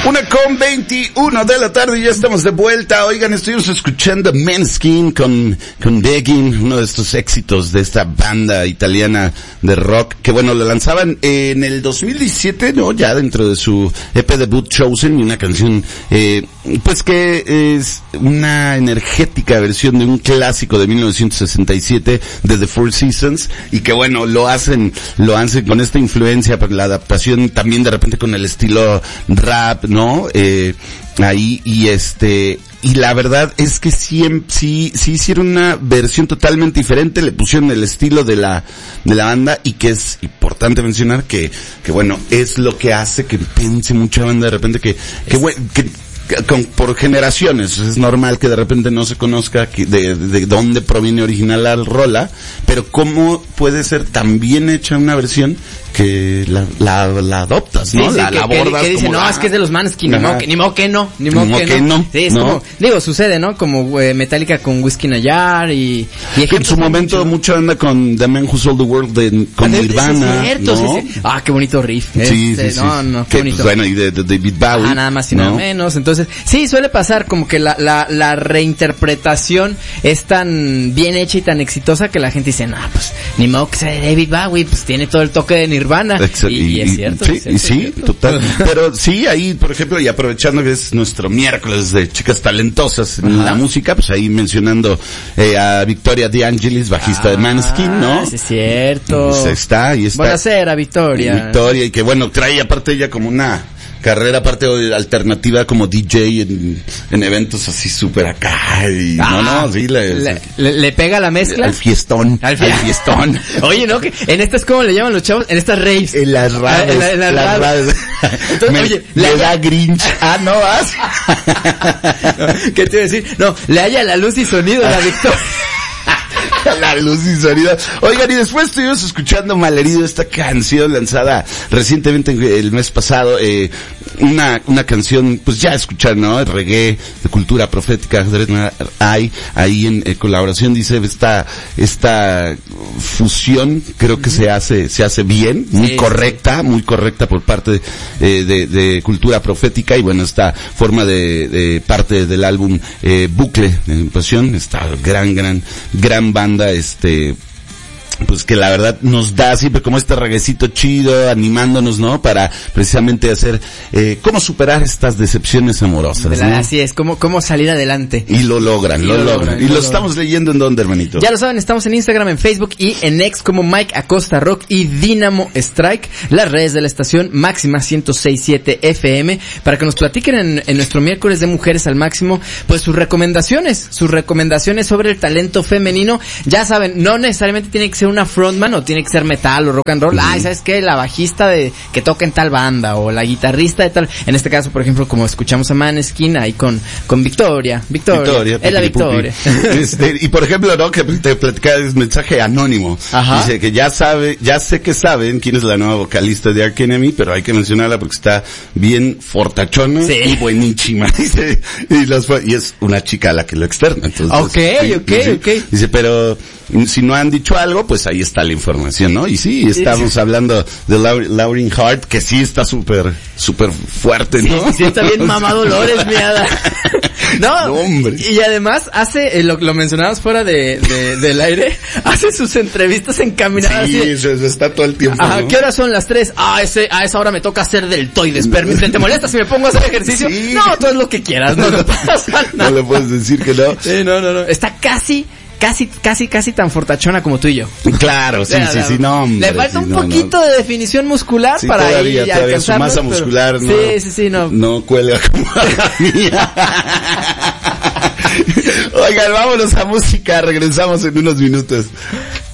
1:21 de la tarde y ya estamos de vuelta. Oigan, estuvimos escuchando Måneskin con Begging, uno de estos éxitos de esta banda italiana de rock, que bueno, lo lanzaban en el 2017, ¿no? Ya dentro de su EP debut Chosen, y una canción, pues que es una energética versión de un clásico de 1967 de The Four Seasons, y que bueno, lo hacen con esta influencia, por la adaptación también de repente con el estilo rap, ¿no? Ahí, y la verdad es que sí hicieron una versión totalmente diferente, le pusieron el estilo de la banda, y que es importante mencionar que bueno, es lo que hace que piense mucha banda de repente por generaciones, es normal que de repente no se conozca de dónde proviene original la rola, pero cómo puede ser tan bien hecha una versión que la adoptas, ¿no? Sí, la abordas que dice, no, es que es de los Måneskin, ni modo que no. Sí, es como, digo, sucede, ¿no? Como Metallica con Whiskey in a Jar y en su momento mucha banda con The Man Who Sold the World con Nirvana, es cierto, ¿no? sí. Ah, qué bonito riff. Sí. No, qué bonito. Bueno, y de David Bowie. Nada más y nada menos. Entonces, sí, suele pasar como que la reinterpretación es tan bien hecha y tan exitosa que la gente dice, no, pues, ni modo que sea de David Bowie, pues tiene todo el toque de Nirvana. Y es cierto. Sí, total. Pero sí, ahí, por ejemplo, y aprovechando que es nuestro miércoles de chicas talentosas en la música, pues ahí mencionando a Victoria De Angelis, bajista de Måneskin, ¿no? Sí, es cierto. Pues ahí está. Buenasera, Victoria. Victoria, y que bueno, trae aparte ella como una carrera aparte alternativa como DJ en eventos así súper acá, y sí, le pega la mezcla al fiestón. Oye, no, que en estas, ¿cómo le llaman los chavos? En estas raves. En las raves. Las raves. Entonces, oye, le da Grinch. No vas. ¿Qué te iba a decir? No, le halla la luz y sonido a la Victoria. La luz y sonido. Oigan, y después estuvimos escuchando Malherido, esta canción lanzada recientemente el mes pasado, una canción, pues ya escucharon, ¿no? Reggae, de cultura profética, hay ahí en colaboración, dice, esta fusión, creo que se hace bien, muy correcta por parte de cultura profética, y bueno, esta forma de parte del álbum, Bucle de Pasión, esta gran banda, pues que la verdad nos da siempre como este reguecito chido, animándonos, ¿no? Para precisamente hacer, cómo superar estas decepciones amorosas, ¿no? Así es, cómo salir adelante. Y lo logran. Y lo estamos leyendo en dónde, hermanito. Ya lo saben, estamos en Instagram, en Facebook y en X como Mike Acosta Rock y Dynamo Strike, las redes de la estación Máxima 106.7 FM, para que nos platiquen en nuestro miércoles de Mujeres al Máximo, pues sus recomendaciones sobre el talento femenino. Ya saben, no necesariamente tiene que ser una frontman o tiene que ser metal o rock and roll. Ay, ¿sabes qué? La bajista que toca en tal banda, o la guitarrista de tal. En este caso, por ejemplo, como escuchamos a Måneskin ahí con Victoria. Es la Victoria. Y por ejemplo, ¿no? Que te platicaba el mensaje anónimo. Ajá. Dice que ya sé que saben quién es la nueva vocalista de Arch Enemy, pero hay que mencionarla porque está bien fortachona y buenísima. Dice, y es una chica a la que lo externa. Entonces, ok. Dice, pero si no han dicho algo, pues ahí está la información, ¿no? Y sí, estamos hablando de Lauryn Hart, que sí está súper fuerte, ¿no? Sí, está bien mamá Dolores, miada. No, hombre. Y además hace, lo mencionabas fuera del aire, hace sus entrevistas encaminadas. Sí, está todo el tiempo, ¿no? ¿Qué horas son las 3? A esa hora me toca hacer deltoides. ¿Te molesta si me pongo a hacer ejercicio? Sí. No, tú haz lo que quieras, no pasa nada. No le puedes decir que no. Sí, no. Está casi tan fortachona como tú y yo. Claro, sí, no, hombre. Le falta un poquito de definición muscular para todavía su masa muscular no cuelga como la mía. Oigan, vámonos a música, regresamos en unos minutos.